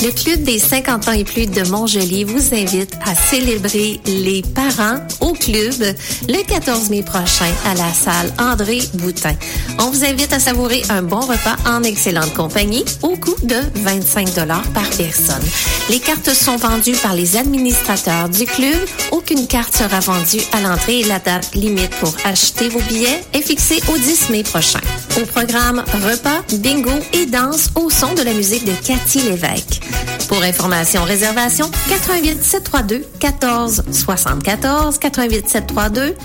Le Club des 50 ans et plus de Montjoly vous invite à célébrer les parents au club le 14 mai prochain à la salle André Boutin. On vous invite à savourer un bon repas en excellente compagnie au coût de 25 $ par personne. Les cartes sont vendues par les administrateurs du club. Aucune carte sera vendue à l'entrée et la date limite pour acheter vos billets est fixée au 10 mai prochain. Au programme, repas, bingo et danse au son de la musique de Cathy Lévesque. Pour information, réservation, 88 732 14 74 88 732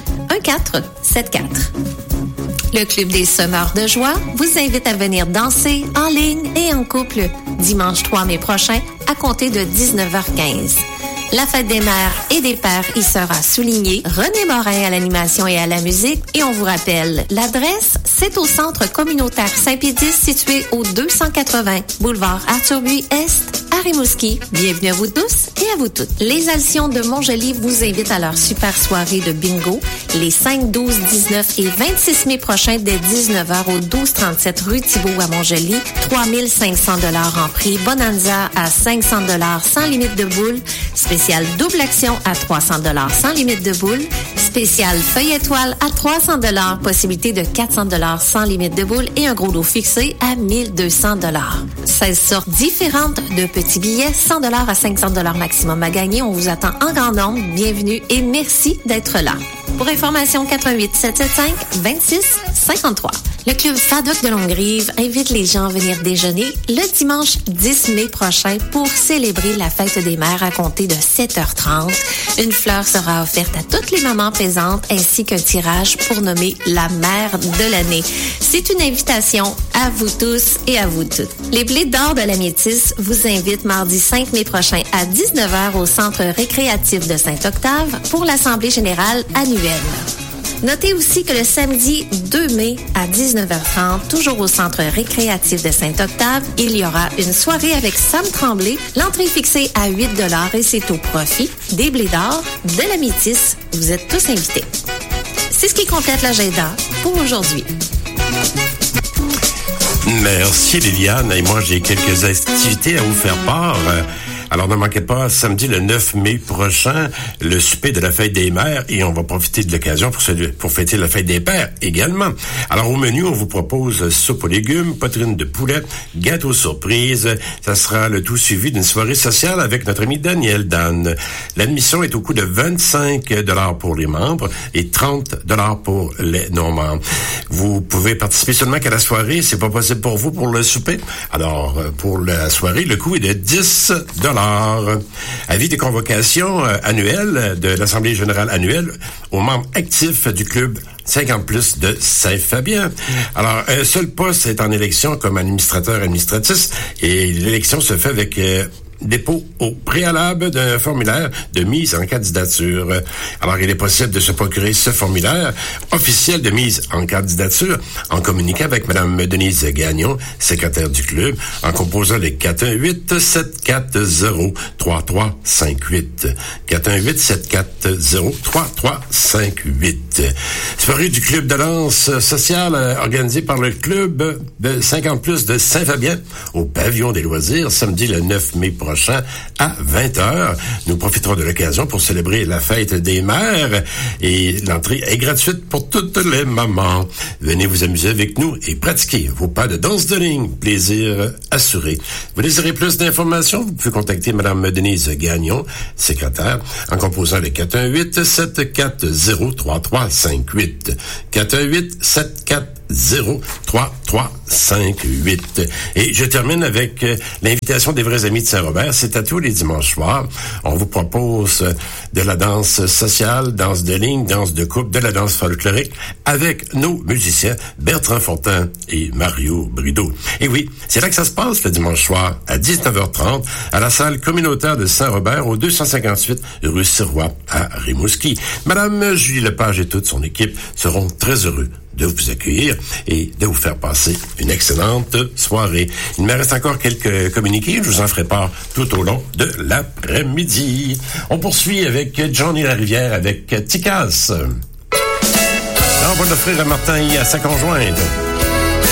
1474. Le Club des Semeurs de Joie vous invite à venir danser en ligne et en couple dimanche 3 mai prochain à compter de 19h15. La fête des mères et des pères y sera soulignée. René Morin à l'animation et à la musique. Et on vous rappelle, l'adresse, c'est au Centre communautaire Saint-Pédis situé au 280 boulevard Arthur Buis-Est à Rimouski. Bienvenue à vous tous et à vous toutes. Les Alcyons de Montjoly vous invitent à leur super soirée de bingo les 5, 12, 19 et 26 mai prochains dès 19h au 1237 rue Thibault à Montjoly. 3 500 $ en prix. Bonanza à 500 $ sans limite de boule. Spécial double action à 300 $ sans limite de boule. Spécial feuille étoile à 300 $. Possibilité de 400 $ sans limite de boule et un gros lot fixé à 1200 $. 16 sortes différentes de petits billets, 100 $ à 500 $ maximum à gagner. On vous attend en grand nombre. Bienvenue et merci d'être là. Pour information, 88 775 26 53. Le Club Fadoc de Longrive invite les gens à venir déjeuner le dimanche 10 mai prochain pour célébrer la fête des mères à compter de 7h30. Une fleur sera offerte à toutes les mamans présentes ainsi qu'un tirage pour nommer la mère de l'année. C'est une invitation à vous tous et à vous toutes. Les Blés d'or de la Métisse vous invitent mardi 5 mai prochain à 19h au Centre récréatif de Saint-Octave pour l'Assemblée générale annuelle. Notez aussi que le samedi 2 mai à 19h30, toujours au Centre récréatif de Saint-Octave, il y aura une soirée avec Sam Tremblay. L'entrée est fixée à 8 $ et c'est au profit des Blés d'or de la Métisse. Vous êtes tous invités. C'est ce qui complète l'agenda pour aujourd'hui. Merci Liliane. Et moi, j'ai quelques activités à vous faire part. Alors, ne manquez pas, samedi le 9 mai prochain, le souper de la fête des mères et on va profiter de l'occasion pour fêter la fête des pères également. Alors, au menu, on vous propose soupe aux légumes, poitrine de poulet, gâteau surprise. Ça sera le tout suivi d'une soirée sociale avec notre ami Daniel Dan. L'admission est au coût de 25 $ pour les membres et 30 $ pour les non-membres. Vous pouvez participer seulement qu'à la soirée. C'est pas possible pour vous pour le souper. Alors, pour la soirée, le coût est de 10 $. Avis de convocation annuelle de l'Assemblée générale annuelle aux membres actifs du club 50+ de Saint-Fabien. Alors, un seul poste est en élection comme administrateur-administratrice et l'élection se fait avec dépôt au préalable d'un formulaire de mise en candidature. Alors, il est possible de se procurer ce formulaire officiel de mise en candidature en communiquant avec Mme Denise Gagnon, secrétaire du club, en composant les 418-740-3358. 418-740-3358. Soirée du club de danse sociale organisée par le club de 50+ de Saint-Fabien au pavillon des loisirs samedi le 9 mai prochain à 20h. Nous profiterons de l'occasion pour célébrer la fête des mères et l'entrée est gratuite pour toutes les mamans. Venez vous amuser avec nous et pratiquer vos pas de danse de ligne. Plaisir assuré. Vous désirez plus d'informations? Vous pouvez contacter Mme Denise Gagnon, secrétaire, en composant les 418-740-3358. 418-740-3358. Et je termine avec l'invitation des vrais amis de Saint-Robert. C'est à tous les dimanches soirs. On vous propose de la danse sociale, danse de ligne, danse de couple, de la danse folklorique avec nos musiciens Bertrand Fortin et Mario Brideau. Et oui, c'est là que ça se passe le dimanche soir à 19h30 à la salle communautaire de Saint-Robert au 258 rue Sirois à Rimouski. Madame Julie Lepage et toute son équipe seront très heureux de vous accueillir et de vous faire passer une excellente soirée. Il me reste encore quelques communiqués, je vous en ferai part tout au long de l'après-midi. On poursuit avec Johnny Larivière avec Ticas. On va l'offrir à Martin et à sa conjointe.